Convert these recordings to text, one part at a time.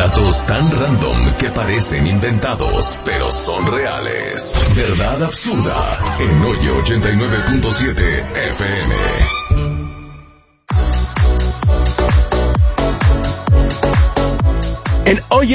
Datos tan random que parecen inventados, pero son reales. Verdad absurda en Hoyo 89.7 FM. En Hoy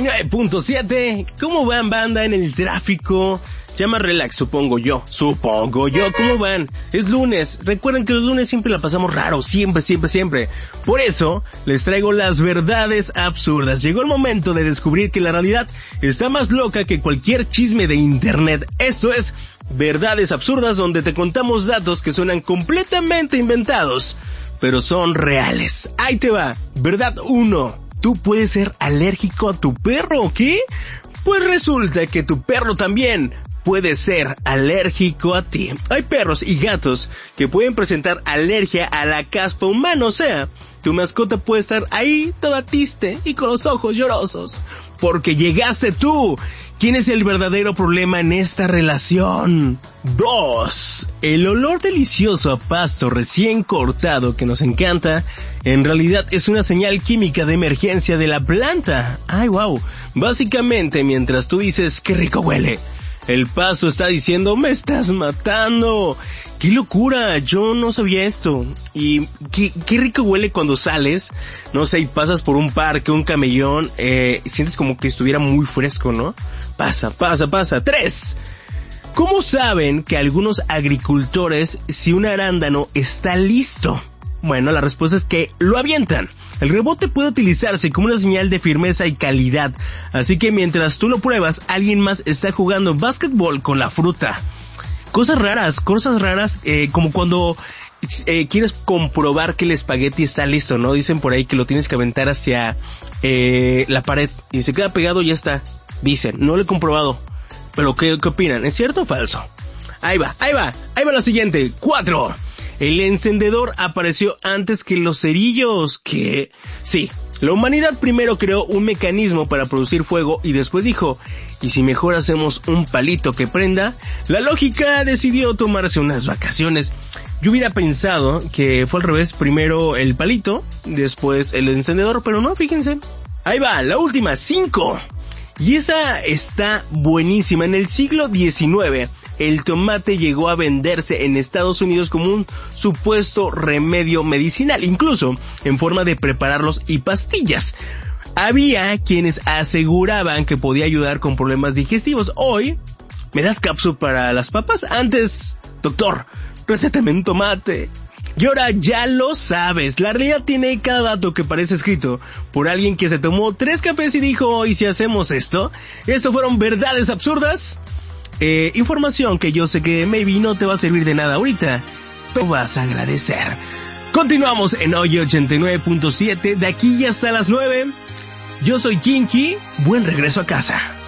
89.7, ¿cómo van, banda, en el tráfico? Ya más relax, supongo yo. ¿Cómo van? Es lunes. Recuerden que los lunes siempre la pasamos raro, siempre. Por eso, les traigo las verdades absurdas. Llegó el momento de descubrir que la realidad está más loca que cualquier chisme de internet. Esto es Verdades Absurdas, donde te contamos datos que suenan completamente inventados, pero son reales. Ahí te va. Verdad 1. ¿Tú puedes ser alérgico a tu perro o qué? Pues resulta que tu perro también puede ser alérgico a ti. Hay perros y gatos que pueden presentar alergia a la caspa humana, o sea, tu mascota puede estar ahí toda triste y con los ojos llorosos, porque llegaste tú. ¿Quién es el verdadero problema en esta relación? 2. El olor delicioso a pasto recién cortado que nos encanta, en realidad es una señal química de emergencia de la planta. ¡Ay, wow! Básicamente, mientras tú dices, ¡qué rico huele!, el pasto está diciendo, ¡me estás matando! ¡Qué locura! Yo no sabía esto. Y qué rico huele cuando sales, no sé, y pasas por un parque, un camellón, sientes como que estuviera muy fresco, ¿no? Pasa. 3. ¿Cómo saben que algunos agricultores si un arándano está listo? Bueno, la respuesta es que lo avientan. El rebote puede utilizarse como una señal de firmeza y calidad, así que mientras tú lo pruebas, alguien más está jugando básquetbol con la fruta. Cosas raras, como cuando quieres comprobar que el espagueti está listo, ¿no? Dicen por ahí que lo tienes que aventar hacia la pared y se queda pegado y ya está. Dicen, no lo he comprobado, pero ¿qué opinan? ¿Es cierto o falso? Ahí va la siguiente. 4. El encendedor apareció antes que los cerillos. ¿Qué? Sí, la humanidad primero creó un mecanismo para producir fuego y después dijo, ¿y si mejor hacemos un palito que prenda? La lógica decidió tomarse unas vacaciones. Yo hubiera pensado que fue al revés, primero el palito, después el encendedor, pero no, fíjense. Ahí va, la última, 5. Y esa está buenísima. En el siglo XIX, el tomate llegó a venderse en Estados Unidos como un supuesto remedio medicinal, incluso en forma de prepararlos y pastillas. Había quienes aseguraban que podía ayudar con problemas digestivos. Hoy, ¿me das cápsula para las papas? Antes, doctor, recétame un tomate. Y ahora ya lo sabes, la realidad tiene cada dato que parece escrito por alguien que se tomó 3 cafés y dijo, ¿y si hacemos esto? Esto fueron verdades absurdas. Información que yo sé que maybe no te va a servir de nada ahorita, pero vas a agradecer. Continuamos en Hoy 89.7, de aquí ya hasta las 9. Yo soy Kinky, buen regreso a casa.